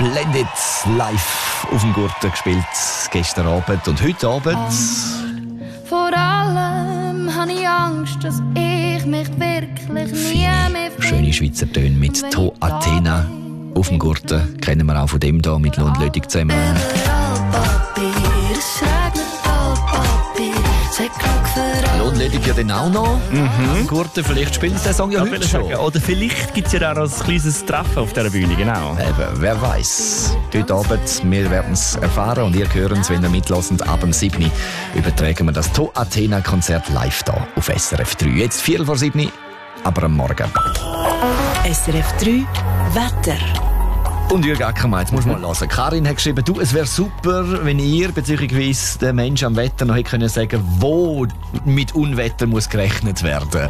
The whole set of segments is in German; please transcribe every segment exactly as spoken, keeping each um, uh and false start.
Splendid live auf dem Gurten gespielt, gestern Abend und heute Abend. Vor allem habe ich Angst, dass ich mich wirklich nie mehr fühle. Schöne Schweizer Töne mit To Athena auf dem Gurten. Kennen wir auch von dem hier mit Lund Lödig zusammen. Lund Lödig ja dann auch noch. Mhm. Gurten, vielleicht spielt der Song ja, ja heute schon. Sagen. Oder vielleicht gibt es ja auch ein kleines Treffen auf dieser Bühne, genau. Eben, wer weiß. Heute Abend, wir werden es erfahren und ihr hören es, wenn ihr mitlasst. Ab dem sieben übertragen wir das To Athena Konzert live hier auf S R F drei. Jetzt vier vor sieben, aber am Morgen. S R F drei Wetter. Und Jürg Ackermann, jetzt muss man mal hören. Karin hat geschrieben, du, es wäre super, wenn ihr beziehungsweise der Mensch am Wetter noch hätte können sagen, wo mit Unwetter muss gerechnet werden.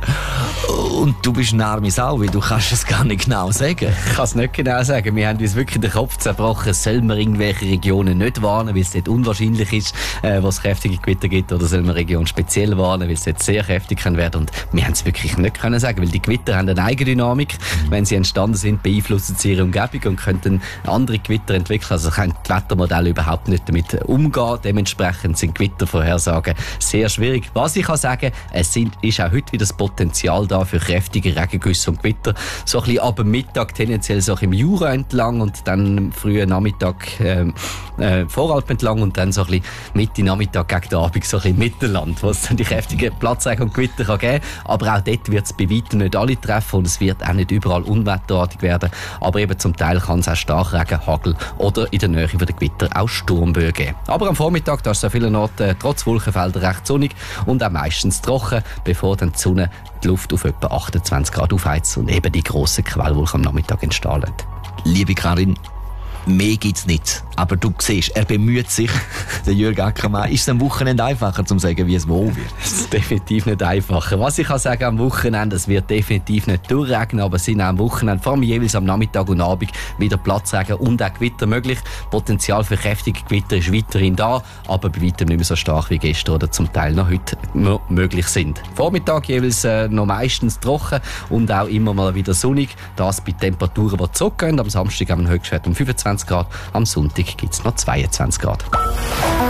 Und du bist eine arme Sau, weil du kannst es gar nicht genau sagen. Ich kann es nicht genau sagen. Wir haben uns wirklich den Kopf zerbrochen. Sollen wir irgendwelche Regionen nicht warnen, weil es dort unwahrscheinlich ist, äh, wo es kräftige Gewitter gibt, oder sollen wir Regionen speziell warnen, weil es dort sehr kräftig kann werden. Und wir haben es wirklich nicht können sagen, weil die Gewitter haben eine Eigendynamik. Wenn sie entstanden sind, beeinflussen sie ihre Umgebung und können andere Gewitter entwickeln. Also können die Wettermodelle überhaupt nicht damit umgehen. Dementsprechend sind Gewittervorhersagen sehr schwierig. Was ich kann sagen, es sind, ist auch heute wieder das Potenzial da für kräftige Regengüsse und Gewitter. So ein bisschen ab dem Mittag tendenziell so im Jura entlang und dann am frühen Nachmittag äh, äh, Voralp entlang und dann so ein bisschen Mitte Nachmittag gegen den Abend so ein bisschen Mittelland, wo es dann die kräftigen Platzregen und Gewitter kann geben. Aber auch dort wird es bei weitem nicht alle treffen und es wird auch nicht überall unwetterartig werden. Aber eben zum Teil kann es auch Starkregen, Hagel oder in der Nähe der Gewitter auch Sturmböen geben. Aber am Vormittag da ist es an vielen Orten äh, trotz Wolkenfelder recht sonnig und auch meistens trocken, bevor dann die Sonne die Luft auf etwa achtundzwanzig Grad aufheizt und eben die grossen Quellwolken am Nachmittag entstehen lässt. Liebe Karin, mehr gibt's nicht. Aber du siehst, er bemüht sich, der Jürg Ackermann. Ist es am Wochenende einfacher, zu sagen, wie es wo wird? Es ist definitiv nicht einfacher. Was ich kann sagen am Wochenende, es wird definitiv nicht durchregnen, aber es sind auch am Wochenende, vor allem jeweils am Nachmittag und Abend, wieder Platzregen und auch Gewitter möglich. Potenzial für kräftige Gewitter ist weiterhin da, aber bei weitem nicht mehr so stark wie gestern oder zum Teil noch heute möglich sind. Vormittag jeweils äh, noch meistens trocken und auch immer mal wieder sonnig. Das bei Temperaturen, die zurückgehen. Am Samstag haben wir einen Höchstwert um fünfundzwanzig Grad, am Sonntag gibt es noch zweiundzwanzig Grad.